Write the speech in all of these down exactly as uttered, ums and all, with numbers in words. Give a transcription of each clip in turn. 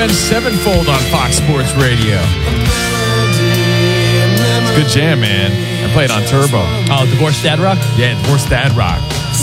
Avenged Sevenfold on Fox Sports Radio. It's a good jam, man. I played on Turbo. Oh, Divorce Dad Rock? Yeah, Divorce Dad Rock.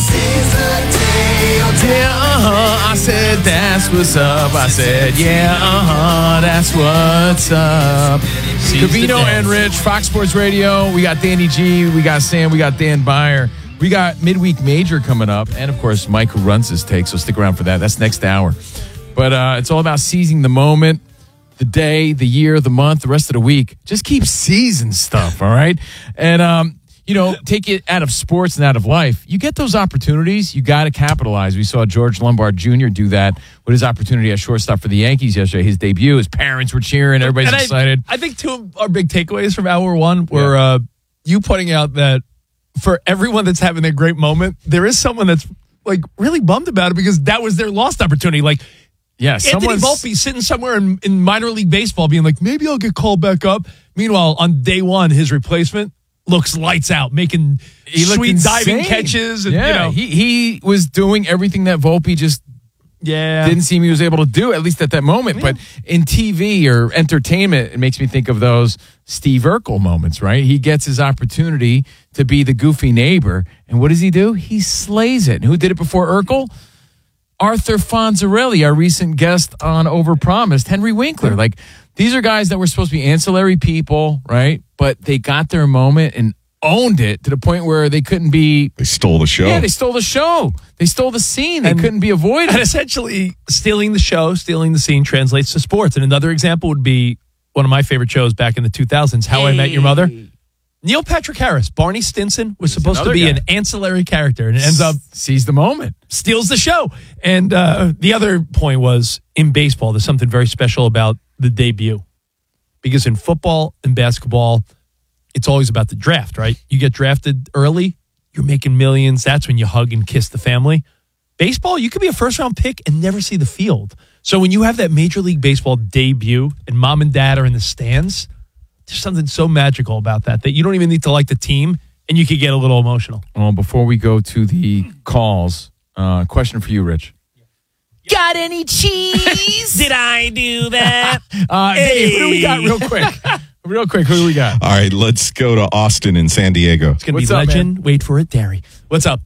Yeah, uh-huh. I said, that's what's up. I said, yeah, uh-huh. That's what's up. Covino and Rich, Fox Sports Radio. We got Danny G. We got Sam. We got Dan Byer. We got Midweek Major coming up. And, of course, Mike, who runs his take. So stick around for that. That's next hour. But uh, it's all about seizing the moment, the day, the year, the month, the rest of the week. Just keep seizing stuff, all right? And, um, you know, take it out of sports and out of life. You get those opportunities, you got to capitalize. We saw George Lombard Junior do that with his opportunity at shortstop for the Yankees yesterday. His debut, his parents were cheering, everybody's and excited. I, I think two of our big takeaways from hour one were yeah. uh, you pointing out that for everyone that's having a great moment, there is someone that's like really bummed about it because that was their lost opportunity. Like, yeah, Anthony Volpe sitting somewhere in, in minor league baseball being like, maybe I'll get called back up. Meanwhile, on day one, his replacement looks lights out, making he sweet diving catches. And, yeah, you know. he, he was doing everything that Volpe just yeah. didn't seem he was able to do, at least at that moment. Yeah. But in T V or entertainment, it makes me think of those Steve Urkel moments, right? He gets his opportunity to be the goofy neighbor. And what does he do? He slays it. And who did it before Urkel? Arthur Fonzarelli, our recent guest on Overpromised, Henry Winkler. Like, these are guys that were supposed to be ancillary people, right? But they got their moment and owned it to the point where they couldn't be... They stole the show. Yeah, they stole the show. They stole the scene. They and, couldn't be avoided. And essentially, stealing the show, stealing the scene translates to sports. And another example would be one of my favorite shows back in the two thousands, How hey. I Met Your Mother. Neil Patrick Harris, Barney Stinson, was He's supposed to be guy. an ancillary character, and it ends up sees the moment, steals the show. And uh, the other point was, in baseball, there's something very special about the debut, because in football and basketball, it's always about the draft, right? You get drafted early, you're making millions. That's when you hug and kiss the family. Baseball, you could be a first-round pick and never see the field. So when you have that Major League Baseball debut and mom and dad are in the stands, there's something so magical about that, that you don't even need to like the team, and you could get a little emotional. Well, before we go to the calls, uh, question for you, Rich. Got any cheese? Did I do that? uh, hey. Who do we got real quick? Real quick, who do we got? All right, let's go to Austin in San Diego. It's going to be up, legend. Man? Wait for it, Derry. What's up?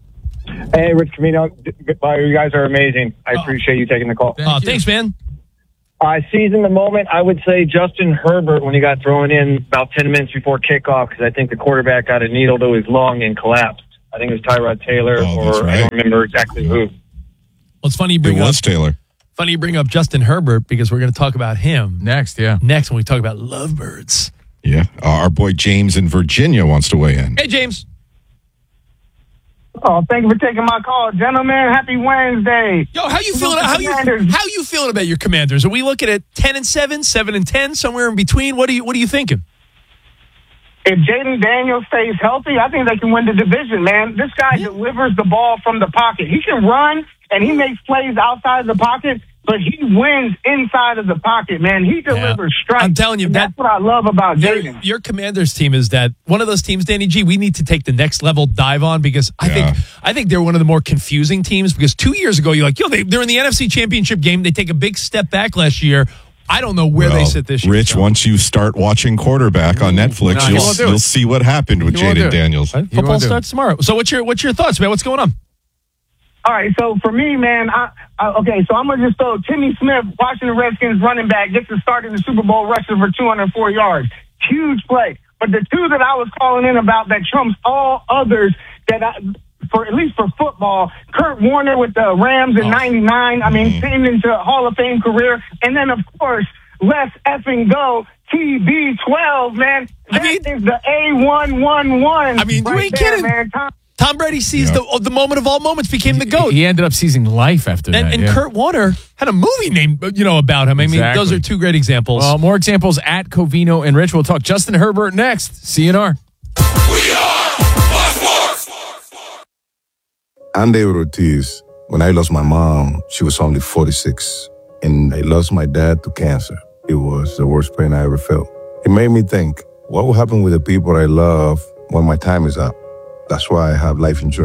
Hey, Rich Covino. You guys are amazing. I oh. appreciate you taking the call. Thank oh, thanks, man. I uh, seizing the moment, I would say Justin Herbert when he got thrown in about ten minutes before kickoff, because I think the quarterback got a needle to his lung and collapsed. I think it was Tyrod Taylor, oh, or right. I don't remember exactly yeah. who. Well, it's funny you bring it up, was Taylor. Funny you bring up Justin Herbert, because we're going to talk about him next, yeah. Next when we talk about lovebirds. Yeah. Uh, our boy James in Virginia wants to weigh in. Hey, James. Oh, thank you for taking my call, gentlemen. Happy Wednesday. Yo, how you feeling? How you how you feeling about your Commanders? Are we looking at ten and seven, seven and ten, somewhere in between? What are you What are you thinking? If Jaden Daniels stays healthy, I think they can win the division. Man, this guy yeah. delivers the ball from the pocket. He can run and he makes plays outside of the pocket, but he wins inside of the pocket, man. He delivers yeah. strikes. I'm telling you, that, that's what I love about Jaden. Your, your Commanders team is that one of those teams, Danny G, we need to take the next level dive on, because I yeah. think I think they're one of the more confusing teams, because two years ago, you're like, yo, they, they're in the N F C Championship game. They take a big step back last year. I don't know where well, they sit this year. Rich, so. once you start watching Quarterback on Netflix, no, you'll, you'll see what happened with Jaden Daniels. Right? Football starts tomorrow. So what's your what's your thoughts, man? What's going on? All right, so for me, man, I, I okay, so I'm going to just throw Timmy Smith, Washington Redskins running back, gets to start in the Super Bowl rushing for two hundred four yards. Huge play. But the two that I was calling in about that trumps all others that I, for at least for football, Kurt Warner with the Rams in ninety-nine, I mean, came into a Hall of Fame career. And then, of course, let's effing go, T B twelve, man. That I mean, is the A one one one. I mean, right you ain't there, kidding. Man. Tom, Tom Brady seized yeah. the the moment of all moments, became the GOAT. He ended up seizing life after and, that. And yeah. Kurt Warner had a movie name, you know, about him. I exactly. mean, those are two great examples. Well, more examples at Covino and Rich. We'll talk Justin Herbert next. C N R. We are Fox Sports. I'm David Ortiz. When I lost my mom, she was only forty-six. And I lost my dad to cancer. It was the worst pain I ever felt. It made me think, what will happen with the people I love when my time is up? That's why I have life insurance.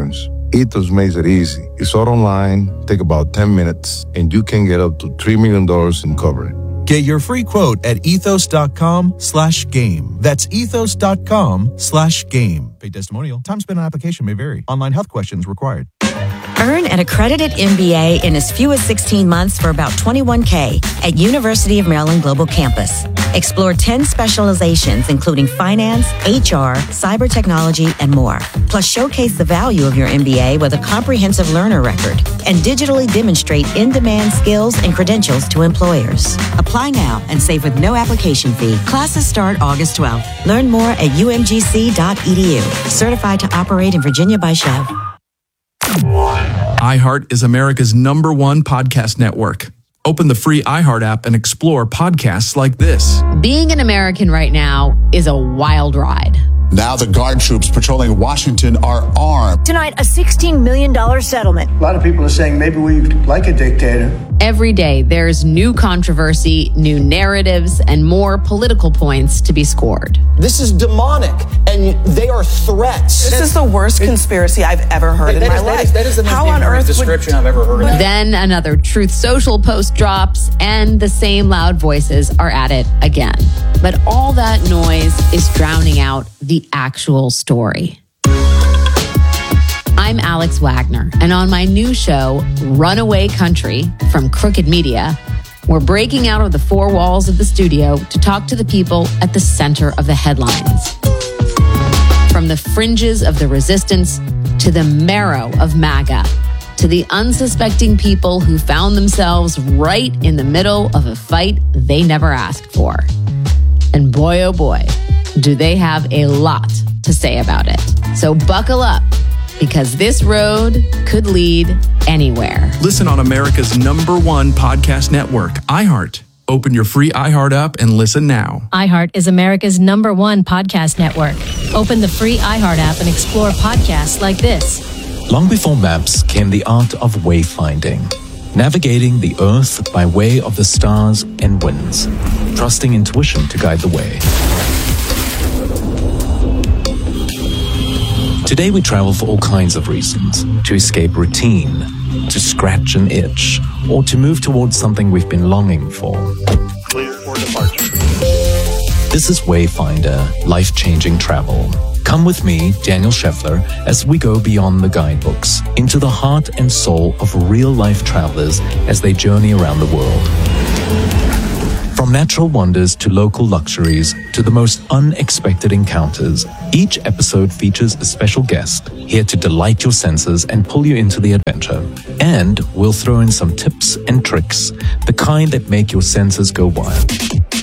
Ethos makes it easy. It's all online, take about ten minutes, and you can get up to three million dollars in coverage. Get your free quote at ethos.com slash game. That's ethos.com slash game. Paid testimonial. Time spent on application may vary. Online health questions required. Earn an accredited M B A in as few as sixteen months for about twenty-one K at University of Maryland Global Campus. Explore ten specializations, including finance, H R, cyber technology, and more. Plus, showcase the value of your M B A with a comprehensive learner record and digitally demonstrate in-demand skills and credentials to employers. Apply now and save with no application fee. Classes start August twelfth. Learn more at u m g c dot e d u. Certified to operate in Virginia by Chev. iHeart is America's number one podcast network. Open the free iHeart app and explore podcasts like this. Being an American right now is a wild ride. Now the guard troops patrolling Washington are armed. Tonight, a sixteen million dollars settlement. A lot of people are saying maybe we like a dictator. Every day, there's new controversy, new narratives, and more political points to be scored. This is demonic, and they are threats. This is the worst conspiracy I've ever heard in my life. That is the most ignorant description I've ever heard of. Then another Truth Social post drops, and the same loud voices are at it again. But all that noise is drowning out the actual story. I'm Alex Wagner, and on my new show, Runaway Country from Crooked Media, we're breaking out of the four walls of the studio to talk to the people at the center of the headlines. From the fringes of the resistance to the marrow of MAGA, to the unsuspecting people who found themselves right in the middle of a fight they never asked for. And boy, oh boy, do they have a lot to say about it. So buckle up, because this road could lead anywhere. Listen on America's number one podcast network, iHeart. Open your free iHeart app and listen now. iHeart is America's number one podcast network. Open the free iHeart app and explore podcasts like this. Long before maps came the art of wayfinding, navigating the earth by way of the stars and winds, trusting intuition to guide the way. Today we travel for all kinds of reasons: to escape routine, to scratch an itch, or to move towards something we've been longing for. Clear for departure. This is Wayfinder, life-changing travel. Come with me, Daniel Scheffler, as we go beyond the guidebooks, into the heart and soul of real-life travelers as they journey around the world. From natural wonders to local luxuries to the most unexpected encounters, each episode features a special guest here to delight your senses and pull you into the adventure. And we'll throw in some tips and tricks, the kind that make your senses go wild.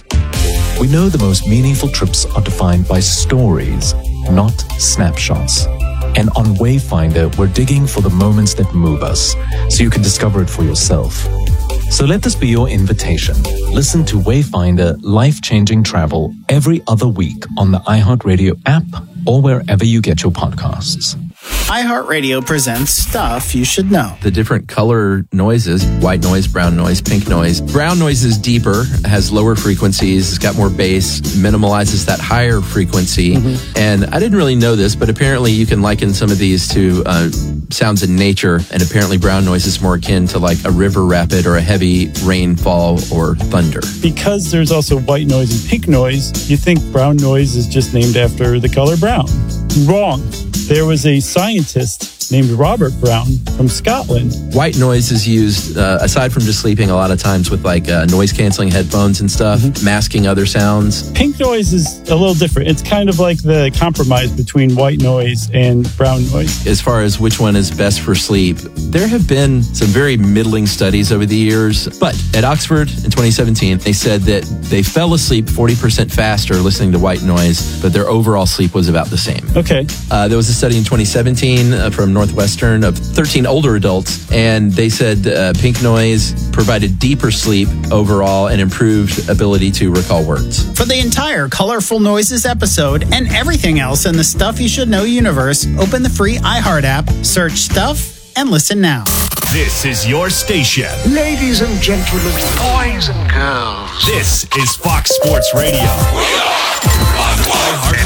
We know the most meaningful trips are defined by stories, not snapshots. And on Wayfinder, we're digging for the moments that move us, so you can discover it for yourself. So let this be your invitation. Listen to Wayfinder Life-Changing Travel every other week on the iHeartRadio app or wherever you get your podcasts. iHeartRadio presents Stuff You Should Know. The different color noises, white noise, brown noise, pink noise. Brown noise is deeper, has lower frequencies, it's got more bass, minimalizes that higher frequency. Mm-hmm. And I didn't really know this, but apparently you can liken some of these to uh, sounds in nature. And apparently brown noise is more akin to like a river rapid or a heavy rainfall or thunder. Because there's also white noise and pink noise, you think brown noise is just named after the color brown. Wrong. There was a scientist named Robert Brown from Scotland. White noise is used, uh, aside from just sleeping, a lot of times with like uh, noise-canceling headphones and stuff, mm-hmm. masking other sounds. Pink noise is a little different. It's kind of like the compromise between white noise and brown noise. As far as which one is best for sleep, there have been some very middling studies over the years. But at Oxford in twenty seventeen, they said that they fell asleep forty percent faster listening to white noise, but their overall sleep was about the same. Okay. Uh, there was a study in twenty seventeen uh, from Northwestern of thirteen older adults, and they said uh, pink noise provided deeper sleep overall and improved ability to recall words. For the entire Colorful Noises episode and everything else in the Stuff You Should Know universe, open the free iHeart app, search Stuff, and listen now. This is your station. Ladies and gentlemen, boys and girls. This is Fox Sports Radio. We are on iHeart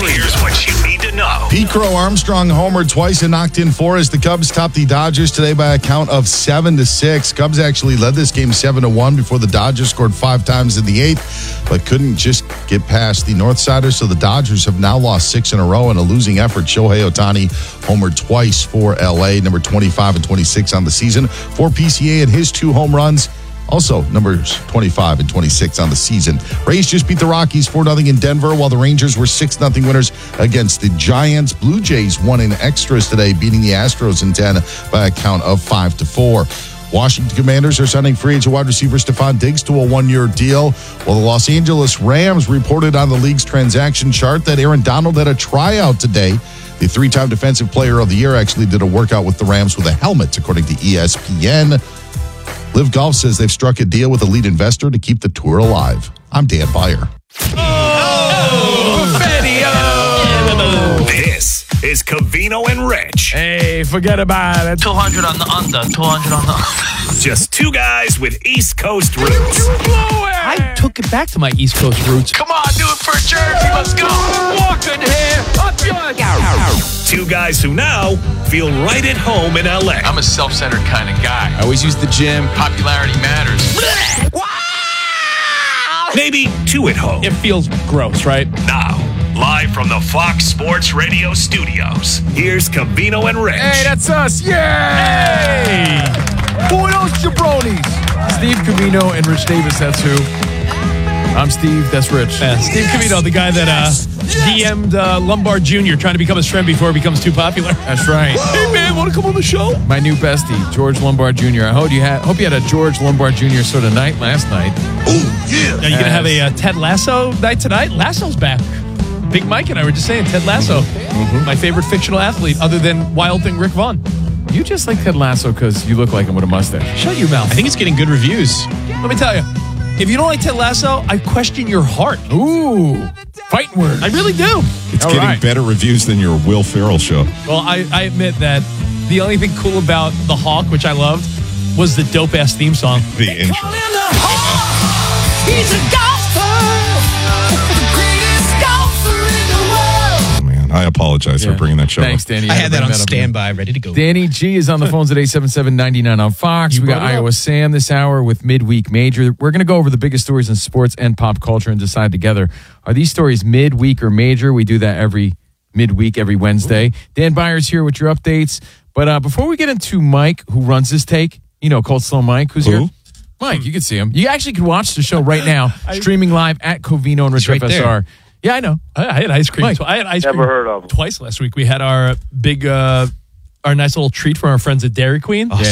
Here's what you need to know. Pete Crow Armstrong homered twice and knocked in four as the Cubs topped the Dodgers today by a count of seven to six. Cubs actually led this game seven to one before the Dodgers scored five times in the eighth, but couldn't just get past the Northsiders. So the Dodgers have now lost six in a row in a losing effort. Shohei Ohtani homered twice for L A, number twenty-five and twenty-six on the season. For P C A and his two home runs, also numbers twenty-five and twenty-six on the season. Rays just beat the Rockies four nothing in Denver, while the Rangers were six nothing winners against the Giants. Blue Jays won in extras today, beating the Astros in ten by a count of five to four. Washington Commanders are signing free agent wide receiver Stephon Diggs to a one-year deal, while the Los Angeles Rams reported on the league's transaction chart that Aaron Donald had a tryout today. The three-time Defensive Player of the Year actually did a workout with the Rams with a helmet, according to E S P N. Live Golf says they've struck a deal with a lead investor to keep the tour alive. I'm Dan Beyer. Oh, video. This is Covino and Rich. Hey, forget about it. two hundred on the under, two hundred on the under. Just two guys with East Coast roots. I took it back to my East Coast roots. Come on, do it for Jersey. Let's go. Walking here. Up your Two guys who now feel right at home in L A. I'm a self-centered kind of guy. I always use the gym. Popularity matters. Maybe two at home. It feels gross, right? Now, live from the Fox Sports Radio studios, here's Covino and Rich. Hey, that's us. Yeah. Hey. Who are those jabronis? Steve Covino and Rich Davis, that's who. I'm Steve, that's Rich. Yeah, Steve Covino, the guy that uh, D M'd uh, Lombard Junior trying to become his friend before he becomes too popular. That's right. Hey, man, want to come on the show? My new bestie, George Lombard Junior I hope you had, hope you had a George Lombard Junior sort of night last night. Oh, yeah. Are you going to have a uh, Ted Lasso night tonight? Lasso's back. Big Mike and I were just saying, Ted Lasso, mm-hmm. my favorite fictional athlete other than Wild Thing Rick Vaughn. You just like Ted Lasso because you look like him with a mustache. Shut your mouth. I think it's getting good reviews. Let me tell you, if you don't like Ted Lasso, I question your heart. Ooh, fighting words. I really do. It's All getting right. better reviews than your Will Ferrell show. Well, I, I admit that the only thing cool about The Hawk, which I loved, was the dope-ass theme song. The intro. He's a golfer, the greatest golfer in the world. Man, I apologize Yeah. for bringing that show Thanks, up. Danny. I had that on up. standby, ready to go. Danny G is on the phones at eight seven seven, nine nine on Fox. You We got brought it Iowa up. Sam this hour with Midweek Major. We're going to go over the biggest stories in sports and pop culture and decide together, are these stories midweek or major? We do that every midweek, every Wednesday. Ooh. Dan Byers here with your updates. But uh, before we get into Mike, who runs this take, you know, Cold Slow Mike, who's Who? here. Mike, you can see him. You actually can watch the show right now, I, streaming live at Covino and Rich right F S R. there. Yeah, I know. I, I had ice cream. Mike. Tw- I had ice Never cream heard of 'em. twice last week. We had our big, uh, our nice little treat from our friends at Dairy Queen. Yeah.